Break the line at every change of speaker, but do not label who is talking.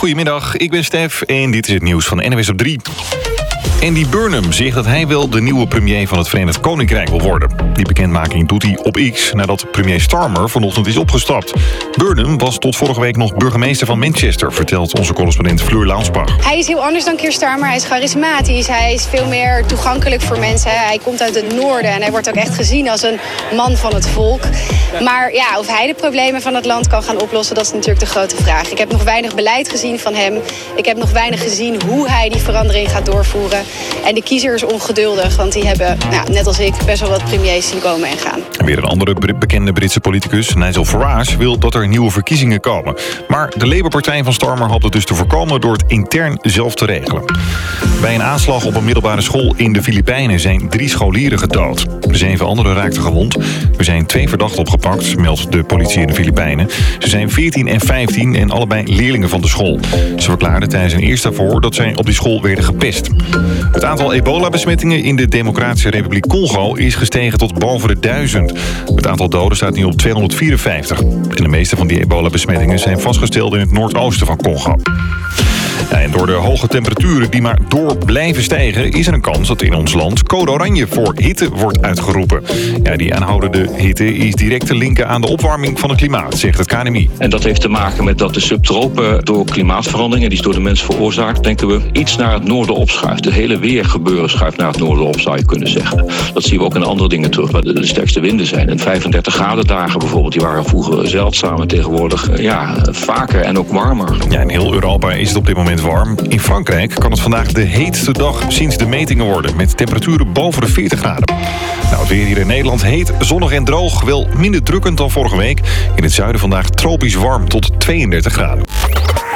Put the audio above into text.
Goedemiddag, ik ben Stef en dit is het nieuws van NWS op 3. Andy Burnham zegt dat hij wel de nieuwe premier van het Verenigd Koninkrijk wil worden. Die bekendmaking doet hij op X nadat premier Starmer vanochtend is opgestapt. Burnham was tot vorige week nog burgemeester van Manchester, vertelt onze correspondent Fleur Launsbach.
Hij is heel anders dan Keir Starmer. Hij is charismatisch. Hij is veel meer toegankelijk voor mensen. Hij komt uit het noorden en hij wordt ook echt gezien als een man van het volk. Maar ja, of hij de problemen van het land kan gaan oplossen, dat is natuurlijk de grote vraag. Ik heb nog weinig beleid gezien van hem. Ik heb nog weinig gezien hoe hij die verandering gaat doorvoeren. En de kiezer is ongeduldig, want die hebben, net als ik, best wel wat premiers zien komen en gaan.
Weer een andere bekende Britse politicus, Nigel Farage, wil dat er nieuwe verkiezingen komen. Maar de Labour-partij van Starmer hoopt het dus te voorkomen door het intern zelf te regelen. Bij een aanslag op een middelbare school in de Filipijnen zijn 3 scholieren gedood. 7 anderen raakten gewond. Er zijn 2 verdachten opgepakt, meldt de politie in de Filipijnen. Ze zijn 14 en 15 en allebei leerlingen van de school. Ze verklaarden tijdens een eerste verhoor dat zij op die school werden gepest. Het aantal ebola-besmettingen in de Democratische Republiek Congo is gestegen tot boven de 1000. Het aantal doden staat nu op 254. En de meeste van die ebola-besmettingen zijn vastgesteld in het noordoosten van Congo. Ja, en door de hoge temperaturen die maar door blijven stijgen, is er een kans dat in ons land code oranje voor hitte wordt uitgeroepen. Ja, die aanhoudende hitte is direct te linken aan de opwarming van het klimaat, zegt het KNMI.
En dat heeft te maken met dat de subtropen door klimaatveranderingen, die is door de mens veroorzaakt, denken we, iets naar het noorden opschuift. Het hele weergebeuren schuift naar het noorden op, zou je kunnen zeggen. Dat zien we ook in andere dingen terug, waar de sterkste winden zijn. En 35 graden dagen bijvoorbeeld, die waren vroeger zeldzaam en tegenwoordig vaker en ook warmer.
Ja, in heel Europa is het op dit moment warm. In Frankrijk kan het vandaag de heetste dag sinds de metingen worden, met temperaturen boven de 40 graden. Nou, het weer hier in Nederland heet, zonnig en droog, wel minder drukkend dan vorige week. In het zuiden vandaag tropisch warm tot 32 graden.